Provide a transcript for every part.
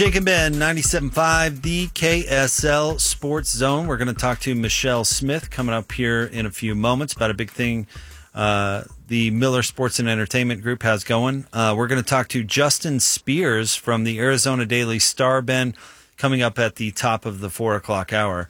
Jake and Ben, 97.5, the KSL Sports Zone. We're going to talk to Michelle Smith coming up here in a few moments about a big thing the Miller Sports and Entertainment Group has going. We're going to talk to Justin Spears from the Arizona Daily Star, Ben, coming up at the top of the 4 o'clock hour.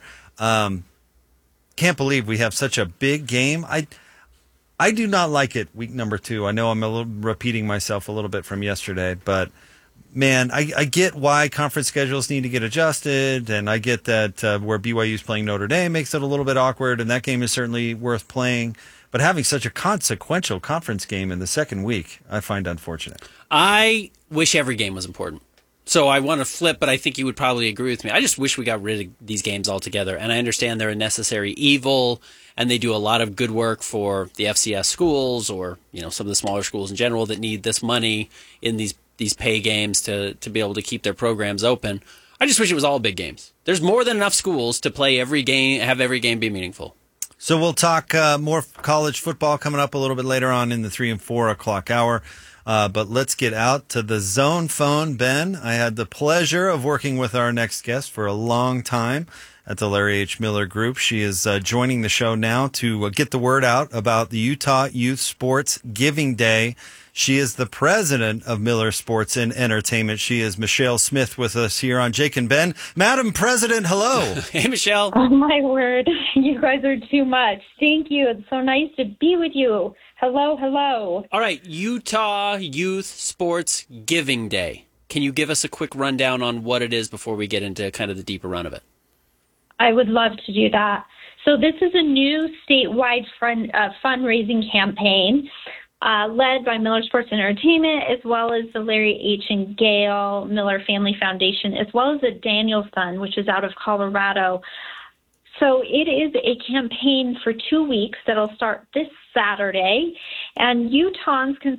Can't believe we have such a big game. I do not like it, week number 2. I know I'm repeating myself a little bit from yesterday, but man, I get why conference schedules need to get adjusted, and I get that where BYU is playing Notre Dame makes it a little bit awkward, and that game is certainly worth playing. But having such a consequential conference game in the second week, I find unfortunate. I wish every game was important. So I want to flip, but I think you would probably agree with me. I just wish we got rid of these games altogether. And I understand they're a necessary evil, and they do a lot of good work for the FCS schools or some of the smaller schools in general that need this money in these pay games to be able to keep their programs open. I just wish it was all big games. There's more than enough schools to play every game, have every game be meaningful. So we'll talk more college football coming up a little bit later on in the 3 and 4 o'clock hour. But let's get out to the Zone phone. Ben, I had the pleasure of working with our next guest for a long time at the Larry H. Miller Group. She is joining the show now to get the word out about the Utah Youth Sports Giving Day. She is the president of Miller Sports and Entertainment. She is Michelle Smith with us here on Jake and Ben. Madam President, hello. Hey, Michelle. Oh, my word. You guys are too much. Thank you. It's so nice to be with you. Hello, hello. All right, Utah Youth Sports Giving Day. Can you give us a quick rundown on what it is before we get into kind of the deeper run of it? I would love to do that. So this is a new statewide fundraising campaign led by Miller Sports and Entertainment, as well as the Larry H. and Gail Miller Family Foundation, as well as the Daniel Fund, which is out of Colorado. So it is a campaign for 2 weeks that'll start this Saturday, and Utahns can